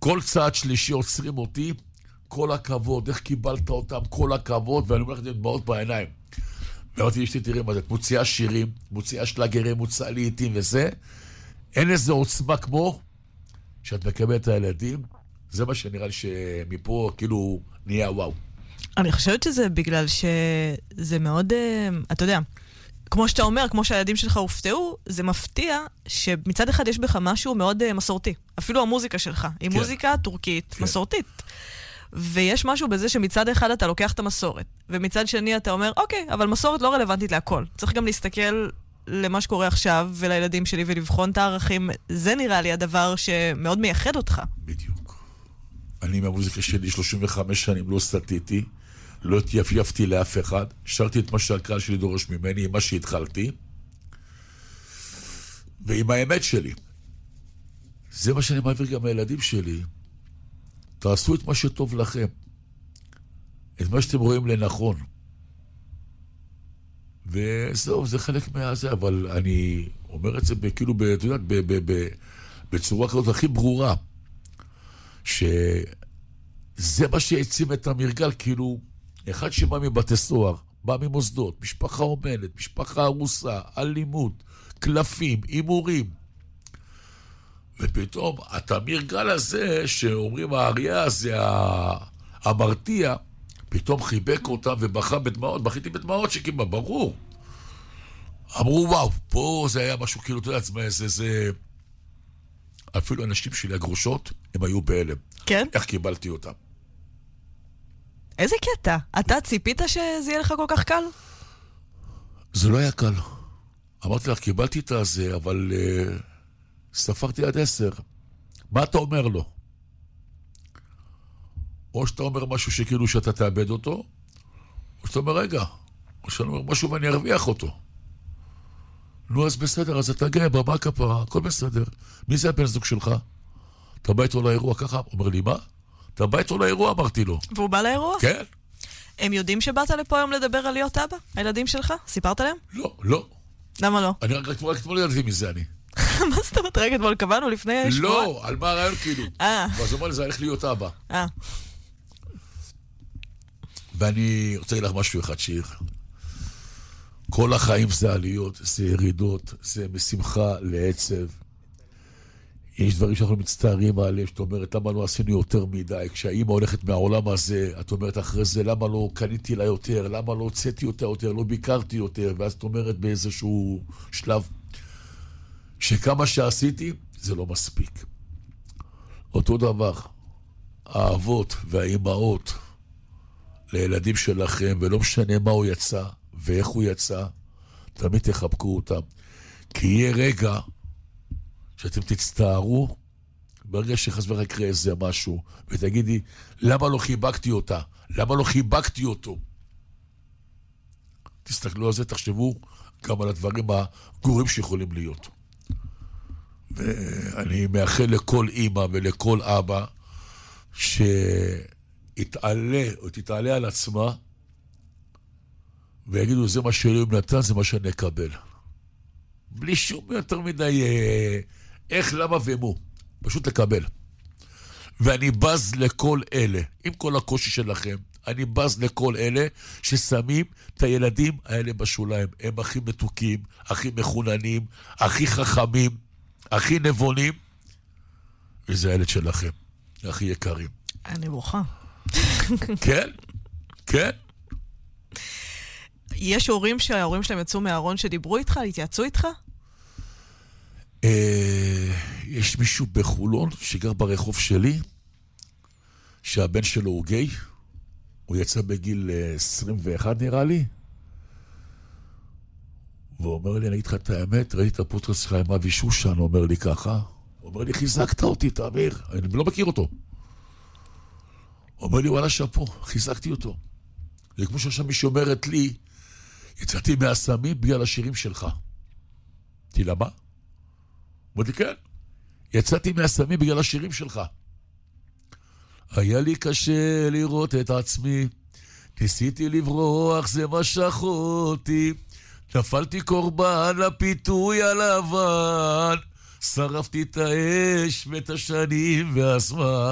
כל צעד שלישי עוצרים אותי, כל הכבוד, איך קיבלת אותם, כל הכבוד, ואני אומר לך את דמעות בעיניים. ואמרתי, אשתי, תראי מה זה, מוציאה שירים, מוציאה שלגרים, מוציאה לעיתים וזה, אין איזה עוצמה כמו שאת מקבלת את הילדים, זה מה שנראה לי שמפה כאילו נהיה וואו. אני חושבת שזה בגלל שזה מאוד, אתה יודע, כמו שאתה אומר, כמו שהילדים שלך הופתעו, זה מפתיע שמצד אחד יש בך משהו מאוד מסורתי. אפילו המוזיקה שלך, היא מוזיקה טורקית, מסורתית. ויש משהו בזה שמצד אחד אתה לוקח את המסורת, ומצד שני אתה אומר, אוקיי, אבל מסורת לא רלוונטית להכל. צריך גם להסתכל למה שקורה עכשיו ולילדים שלי ולבחון את הערכים. זה נראה לי הדבר שמאוד מייחד אותך. בדיוק. אני מהמוזיקה שלי 35 שנים לא סתיתי, לא התייפייפתי לאף אחד, שרתי את מה שהקהל שלי דורש ממני, עם מה שהתחלתי, ועם האמת שלי. זה מה שאני מעביר גם לילדים שלי. תעשו את מה שטוב לכם. את מה שאתם רואים לנכון. וזהו, זה חלק מהזה, אבל אני אומר את זה כאילו, אתה יודעת, בצורה כזאת הכי ברורה, שזה מה שהעצים את המרגל, כאילו, אחד שבא מבתי סוהר, בא ממוסדות, משפחה אומנת, משפחה הרוסה, אלימות, קלפים, אימורים. ופתאום, המרגל הזה, שאומרים האריה הזה, המרתיע, פתאום חיבק אותם ובכה בדמעות, בכיתי בדמעות שכמעט, ברור. אמרו, וואו, פה זה היה משהו, כאילו, אתה יודע, זה... אפילו אנשים שלי הגרושות, הם היו בהלם. כן? איך קיבלתי אותם? איזה קטע? אתה ציפית שזה יהיה לך כל כך קל? זה לא היה קל. אמרתי לך, קיבלתי את הזה, אבל ספרתי עד 10. מה אתה אומר לו? או שאתה אומר משהו שכאילו שאתה תאבד אותו, או שאתה אומר, רגע, או שאתה אומר משהו ואני ארוויח אותו. נו, אז בסדר, אז אתה גאה, במה כפרה, הכל בסדר. מי זה הבן זוג שלך? אתה בא איתו לאירוע ככה? אומר לי, מה? אתה בא איתו לאירוע, אמרתי לו. והוא בא לאירוע? כן. הם יודעים שבאת לפה היום לדבר על להיות אבא? הילדים שלך? סיפרת להם? לא, לא. למה לא? אני רק אתמול ידעתי מזה אני. מה זאת אומרת? רגע, אתמול קבענו לפני שבוע? לא, על מה הרעיון כאילו. ואז הוא אמר לי, זה הולך להיות אבא. ואני רוצה להגיד לך משהו אחד, שיר. כל החיים זה עליות, זה ירידות, זה משמחה לעצב. יש דברים שאנחנו מצטערים עליהם, שאת אומרת, למה לא עשינו יותר מדי? כשהאמא הולכת מהעולם הזה, את אומרת אחרי זה, למה לא קניתי לה יותר? למה לא הוצאתי אותה יותר? לא ביקרתי יותר? ואז את אומרת באיזשהו שלב, שכמה שעשיתי, זה לא מספיק. אותו דבר, האבות והאימהות לילדים שלכם, ולא משנה מה הוא יצא ואיך הוא יצא, תמיד תחבקו אותם. כי יהיה רגע שאתם תצטערו, ברגע שחס וחלילה יקרה איזה משהו, ותגידי, למה לא חיבקתי אותה? למה לא חיבקתי אותו? תסתכלו על זה, תחשבו גם על הדברים הגרועים שיכולים להיות. ואני מאחל לכל אמא ולכל אבא שתתעלה על עצמה ויגידו, זה מה שאלוהים נתן, זה מה שאני אקבל. בלי שום יותר מדי איך, למה ומו. פשוט לקבל. ואני בז לכל אלה, עם כל הקושי שלכם, אני בז לכל אלה ששמים את הילדים האלה בשוליים. הם הכי מתוקים, הכי מחוננים, הכי חכמים, הכי נבונים, וזה הילד שלכם, הכי יקרים. אני ברוכה. כן, כן. יש הורים שההורים שלהם יצאו מהארון שדיברו איתך, התייעצו איתך? יש מישהו בחולון שגר ברחוב שלי, שהבן שלו הוא גיי, הוא יצא בגיל 21 נראה לי, והוא אומר לי, אני אגיד לך את האמת, ראיתי את הפודקאסט שלך עם אבי שושן, הוא אומר לי ככה, הוא אומר לי, חיזקת אותי, תאמיר, אני לא מכיר אותו. הוא אומר לי, וואלה שפו, חיזקתי אותו. זה כמו שעכשיו מישהו אומרת לי, יצאתי מהסמים בגלל השירים שלך. אמרתי, למה? אמרתי, כן, יצאתי מהסמים בגלל השירים שלך. היה לי קשה לראות את עצמי, ניסיתי לברוח, זה משך אותי, נפלתי קורבן לפיתוי הלבן, שרפתי את האש ואת השנים והזמן.